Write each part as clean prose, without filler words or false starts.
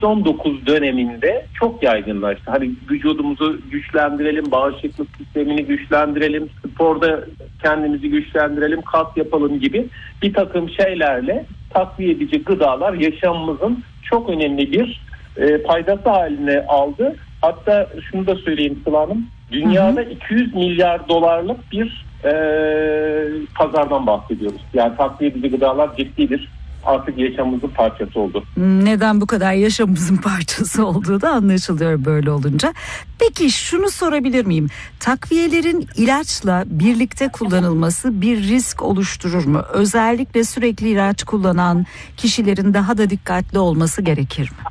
Covid-19 döneminde çok yaygınlaştı. Hani vücudumuzu güçlendirelim, bağışıklık sistemini güçlendirelim, sporda kendimizi güçlendirelim, kas yapalım gibi bir takım şeylerle takviye edici gıdalar yaşamımızın çok önemli bir paydası haline aldı. Hatta şunu da söyleyeyim Sıla Hanım, dünyada 200 milyar dolarlık bir pazardan bahsediyoruz. Yani takviye edici gıdalar ciddidir. Artık yaşamımızın parçası oldu. Neden bu kadar yaşamımızın parçası olduğu da anlaşılıyor böyle olunca. Peki şunu sorabilir miyim? Takviyelerin ilaçla birlikte kullanılması bir risk oluşturur mu? Özellikle sürekli ilaç kullanan kişilerin daha da dikkatli olması gerekir mi?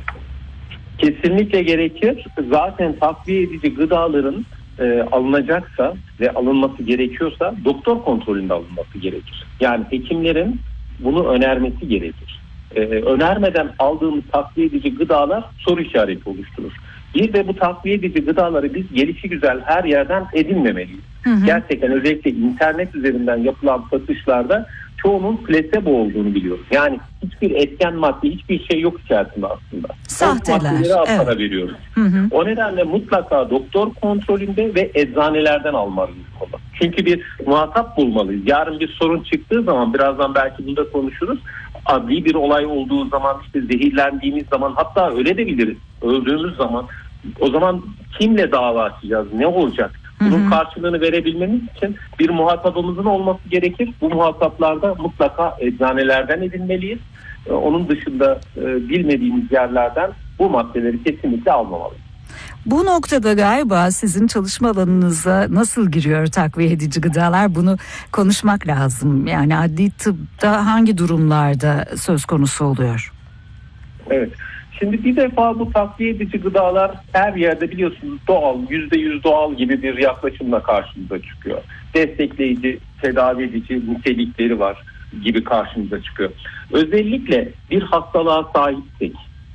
Kesinlikle gerekir. Zaten takviye edici gıdaların alınacaksa ve alınması gerekiyorsa doktor kontrolünde alınması gerekir. Yani hekimlerin bunu önermesi gerekir. Önermeden aldığımız takviye edici gıdalar soru işareti oluşturur. Bir de bu takviye edici gıdaları biz gelişigüzel her yerden edinmemeliyiz. Gerçekten özellikle internet üzerinden yapılan satışlarda çoğunun plasebo olduğunu biliyoruz. Yani hiçbir etken madde, hiçbir şey yok içerisinde aslında. Sahteler. Evet. Veriyoruz. O nedenle mutlaka doktor kontrolünde ve eczanelerden almalıyız onu. Çünkü bir muhatap bulmalıyız. Yarın bir sorun çıktığı zaman, birazdan belki bunda konuşuruz. Adli bir olay olduğu zaman, işte zehirlendiğimiz zaman, hatta öyle de biliriz. Öldüğümüz zaman, o zaman kimle dava açacağız? Ne olacak? Bunun karşılığını verebilmemiz için bir muhatabımızın olması gerekir. Bu muhataplarda mutlaka eczanelerden edinmeliyiz. Onun dışında bilmediğimiz yerlerden bu maddeleri kesinlikle almamalıyız. Bu noktada galiba sizin çalışma alanınıza nasıl giriyor takviye edici gıdalar, bunu konuşmak lazım. Yani adli tıpta hangi durumlarda söz konusu oluyor? Evet. Şimdi bir defa bu takviye edici gıdalar her yerde biliyorsunuz doğal, %100 doğal gibi bir yaklaşımla karşımıza çıkıyor. Destekleyici, tedavi edici nitelikleri var gibi karşımıza çıkıyor. Özellikle bir hastalığa sahipsek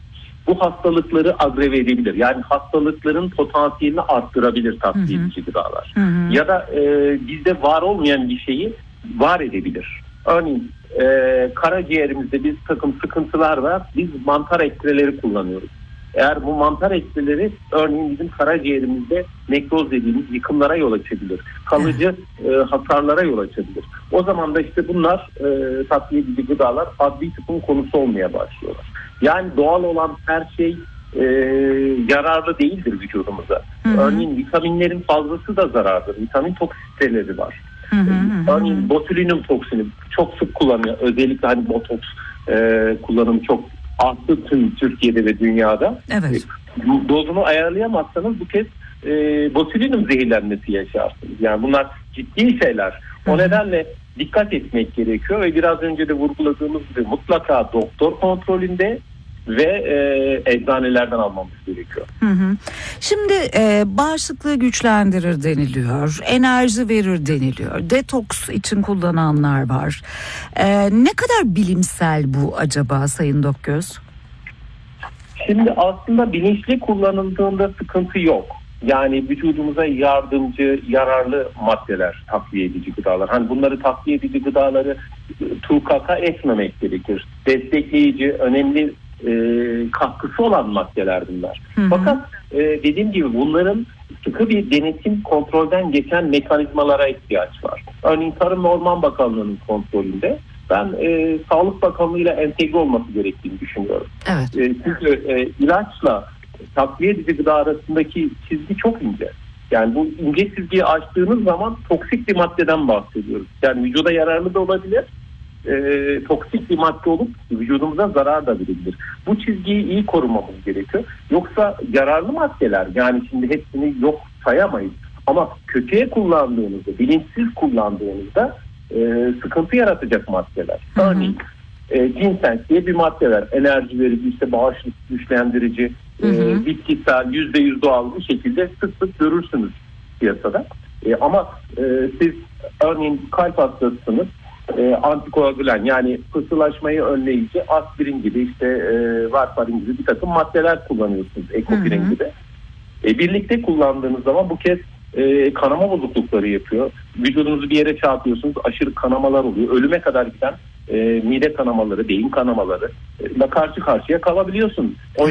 bu hastalıkları agreve edebilir. Yani hastalıkların potansiyelini arttırabilir takviye edici gıdalar. Ya da bizde var olmayan bir şeyi var edebilir. Örneğin karaciğerimizde bir takım sıkıntılar var. Biz mantar ekstreleri kullanıyoruz. Eğer bu mantar ekstreleri örneğin bizim karaciğerimizde nekroz dediğimiz yıkımlara yol açabilir. Kalıcı hasarlara yol açabilir. O zaman da işte bunlar takviye edici gıdalar adli tıpın konusu olmaya başlıyorlar. Yani doğal olan her şey yararlı değildir vücudumuza. Örneğin vitaminlerin fazlası da zarardır. Vitamin toksiteleri var. Örneğin botulinum toksini çok sık kullanıyor. Özellikle hani botoks kullanımı çok arttı tüm Türkiye'de ve dünyada. Evet. Dozunu ayarlayamazsanız bu kez botulinum zehirlenmesi yaşarsınız. Yani bunlar ciddi şeyler. O nedenle dikkat etmek gerekiyor ve biraz önce de vurguladığımız gibi mutlaka doktor kontrolünde ve eczanelerden almamız gerekiyor. Şimdi bağışıklığı güçlendirir deniliyor, enerji verir deniliyor, detoks için kullananlar var. Ne kadar bilimsel bu acaba Sayın Dokgöz? Şimdi aslında bilinçli kullanıldığında sıkıntı yok. Yani vücudumuza yardımcı, yararlı maddeler, takviye edici gıdalar. Hani bunları takviye edici gıdaları tukaka etmemek gerekir. Destekleyici, önemli katkısı olan maddeler bunlar. Fakat dediğim gibi bunların sıkı bir denetim, kontrolden geçen mekanizmalara ihtiyaç var. Örneğin Tarım ve Orman Bakanlığı'nın kontrolünde ben Sağlık Bakanlığı'yla entegre olması gerektiğini düşünüyorum. Evet. Çünkü ilaçla takviye edici gıda arasındaki çizgi çok ince. Yani bu ince çizgiyi aştığınız zaman toksik bir maddeden bahsediyoruz. Yani vücuda yararlı da olabilir, toksik bir madde olup vücudumuza zarar da verebilir. Bu çizgiyi iyi korumamız gerekiyor. Yoksa yararlı maddeler, yani şimdi hepsini yok sayamayız. Ama kötüye kullandığınızda, bilinçsiz kullandığınızda sıkıntı yaratacak maddeler. Örneğin ginseng diye bir madde var. Enerji verici, işte bağışıklık güçlendirici, bitkisel, %100 doğal bir şekilde sık sık görürsünüz piyasada. Ama siz örneğin kalp hastasısınız, antikoagülen yani pıhtılaşmayı önleyici aspirin gibi, işte varfarin gibi bir takım maddeler kullanıyorsunuz, ekopirin gibi. Birlikte kullandığınız zaman bu kez kanama bozuklukları yapıyor. Vücudunuzu bir yere çarpıyorsunuz, aşırı kanamalar oluyor. Ölüme kadar giden mide kanamaları, beyin kanamaları ile karşı karşıya kalabiliyorsun.